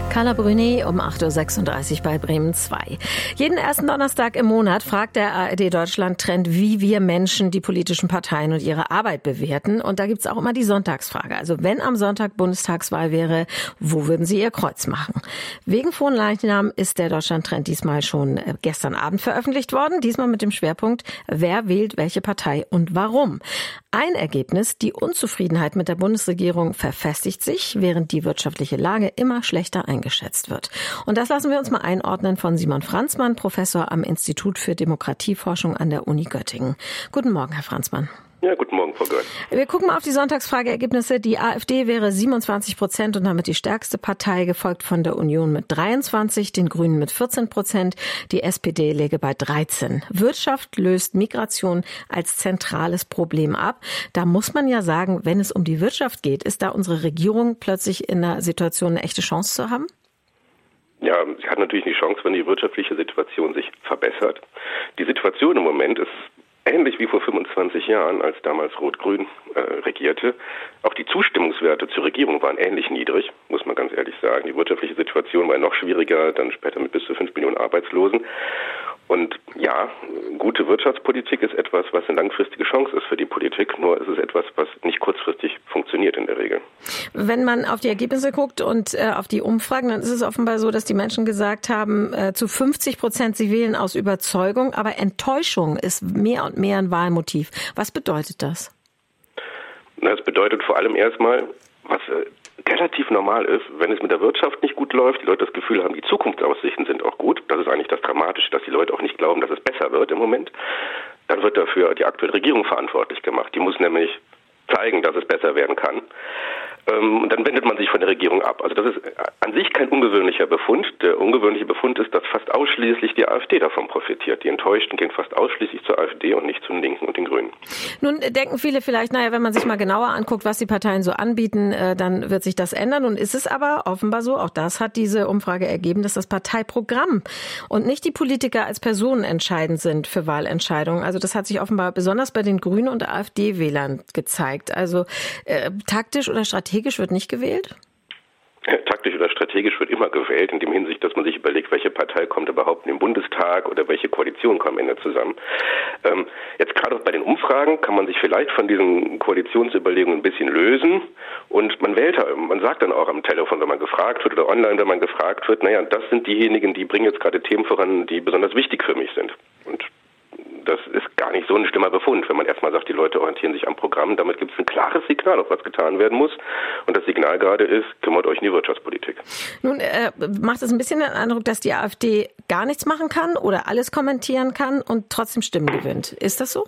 Carla Bruni um 8.36 Uhr bei Bremen 2. Jeden ersten Donnerstag im Monat fragt der ARD Deutschland Trend, wie wir Menschen die politischen Parteien und ihre Arbeit bewerten. Und da gibt's auch immer die Sonntagsfrage. Also wenn am Sonntag Bundestagswahl wäre, wo würden Sie Ihr Kreuz machen? Wegen Fronleichnam ist der Deutschland-Trend diesmal schon gestern Abend veröffentlicht worden. Diesmal mit dem Schwerpunkt, wer wählt welche Partei und warum. Ein Ergebnis, die Unzufriedenheit mit der Bundesregierung verfestigt sich, während die wirtschaftliche Lage immer schlechter eingeschätzt wird. Und das lassen wir uns mal einordnen von Simon Franzmann, Professor am Institut für Demokratieforschung an der Uni Göttingen. Guten Morgen, Herr Franzmann. Ja, guten Morgen, Frau Götz. Wir gucken mal auf die Sonntagsfrageergebnisse. Die AfD wäre 27% und damit die stärkste Partei, gefolgt von der Union mit 23%, den Grünen mit 14%, die SPD läge bei 13%. Wirtschaft löst Migration als zentrales Problem ab. Da muss man ja sagen, wenn es um die Wirtschaft geht, ist da unsere Regierung plötzlich in einer Situation, eine echte Chance zu haben? Ja, sie hat natürlich eine Chance, wenn die wirtschaftliche Situation sich verbessert. Die Situation im Moment ist ähnlich wie vor 25 Jahren, als damals Rot-Grün regierte. Auch die Zustimmungswerte zur Regierung waren ähnlich niedrig, muss man ganz ehrlich sagen. Die wirtschaftliche Situation war noch schwieriger, dann später mit bis zu 5 Millionen Arbeitslosen. Und ja, gute Wirtschaftspolitik ist etwas, was eine langfristige Chance ist für die Politik. Nur ist es etwas, was nicht kurzfristig funktioniert in der Regel. Wenn man auf die Ergebnisse guckt und auf die Umfragen, dann ist es offenbar so, dass die Menschen gesagt haben, zu 50%, sie wählen aus Überzeugung, aber Enttäuschung ist mehr und mehr ein Wahlmotiv. Was bedeutet das? Das bedeutet vor allem erstmal, was relativ normal ist, wenn es mit der Wirtschaft nicht gut läuft, die Leute das Gefühl haben, die Zukunftsaussichten sind auch gut. Das ist eigentlich das Dramatische, dass die Leute auch nicht glauben, dass es besser wird im Moment. Dann wird dafür die aktuelle Regierung verantwortlich gemacht. Die muss nämlich zeigen, dass es besser werden kann. Und dann wendet man sich von der Regierung ab. Also das ist an sich kein ungewöhnlicher Befund. Der ungewöhnliche Befund ist, dass fast ausschließlich die AfD davon profitiert. Die Enttäuschten gehen fast ausschließlich zur AfD und nicht zu den Linken und den Grünen. Nun denken viele vielleicht, wenn man sich mal genauer anguckt, was die Parteien so anbieten, dann wird sich das ändern. Nun ist es aber offenbar so, auch das hat diese Umfrage ergeben, dass das Parteiprogramm und nicht die Politiker als Personen entscheidend sind für Wahlentscheidungen. Also das hat sich offenbar besonders bei den Grünen und AfD-Wählern gezeigt. Also taktisch oder strategisch wird nicht gewählt? Taktisch oder strategisch wird immer gewählt, in dem Hinsicht, dass man sich überlegt, welche Partei kommt überhaupt in den Bundestag oder welche Koalition kommen am Ende zusammen. Jetzt gerade auch bei den Umfragen kann man sich vielleicht von diesen Koalitionsüberlegungen ein bisschen lösen und man sagt dann auch am Telefon, wenn man gefragt wird oder online, wenn man gefragt wird, das sind diejenigen, die bringen jetzt gerade Themen voran, die besonders wichtig für mich sind. Und das ist gar nicht so ein schlimmer Befund, wenn man erstmal sagt, die Leute orientieren sich am Programm. Damit gibt es ein klares Signal, auf was getan werden muss. Und das Signal gerade ist, kümmert euch um die Wirtschaftspolitik. Nun macht es ein bisschen den Eindruck, dass die AfD gar nichts machen kann oder alles kommentieren kann und trotzdem Stimmen gewinnt. Ist das so?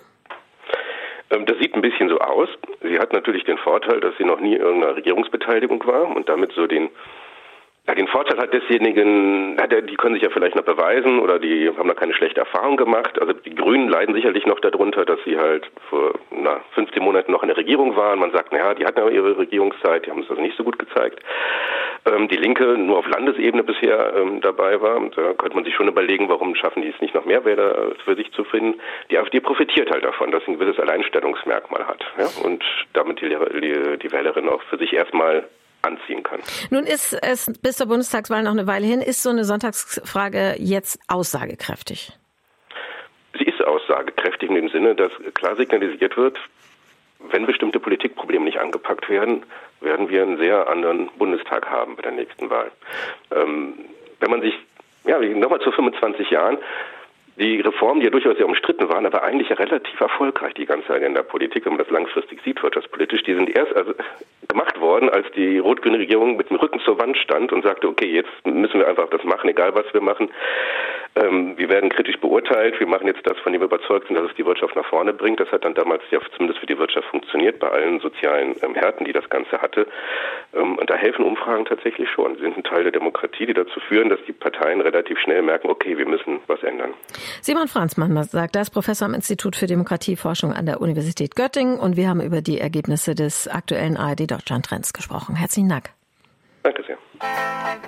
Das sieht ein bisschen so aus. Sie hat natürlich den Vorteil, dass sie noch nie in irgendeiner Regierungsbeteiligung war und damit so den Vorteil hat desjenigen, die können sich ja vielleicht noch beweisen oder die haben da keine schlechte Erfahrung gemacht. Also die Grünen leiden sicherlich noch darunter, dass sie halt vor 15 Monaten noch in der Regierung waren. Man sagt, die hatten aber ihre Regierungszeit, die haben es also nicht so gut gezeigt. Die Linke nur auf Landesebene bisher dabei war. Da könnte man sich schon überlegen, warum schaffen die es nicht, noch mehr Wähler für sich zu finden. Die AfD profitiert halt davon, dass sie ein gewisses Alleinstellungsmerkmal hat, und damit die Wählerin auch für sich erstmal anziehen kann. Nun ist es bis zur Bundestagswahl noch eine Weile hin. Ist so eine Sonntagsfrage jetzt aussagekräftig? Sie ist aussagekräftig in dem Sinne, dass klar signalisiert wird, wenn bestimmte Politikprobleme nicht angepackt werden, werden wir einen sehr anderen Bundestag haben bei der nächsten Wahl. Wenn man sich, nochmal zu 25 Jahren, die Reformen, die ja durchaus sehr umstritten waren, aber eigentlich ja relativ erfolgreich, die ganze Agenda-Politik, wenn man das langfristig sieht, wirtschaftspolitisch, die sind erst gemacht worden, als die rot-grüne Regierung mit dem Rücken zur Wand stand und sagte, okay, jetzt müssen wir einfach das machen, egal was wir machen. Wir werden kritisch beurteilt, wir machen jetzt das, von dem wir überzeugt sind, dass es die Wirtschaft nach vorne bringt. Das hat dann damals ja zumindest für die Wirtschaft funktioniert, bei allen sozialen Härten, die das Ganze hatte. Und da helfen Umfragen tatsächlich schon. Sie sind ein Teil der Demokratie, die dazu führen, dass die Parteien relativ schnell merken, okay, wir müssen was ändern. Simon Franzmann sagt das, Professor am Institut für Demokratieforschung an der Universität Göttingen. Und wir haben über die Ergebnisse des aktuellen ARD Deutschland Trends gesprochen. Herzlichen Dank. Danke sehr.